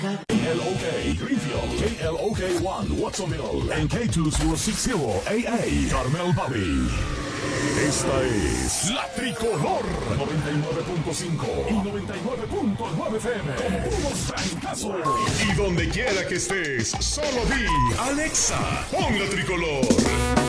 KLOK Greenfield, KLOK 1 Watsonville, en K2060 AA, Carmel Valley. Esta es la Tricolor 99.5 y 99.9 FM. Con puros francazos. Y donde quiera que estés, solo di Alexa, pon la Tricolor.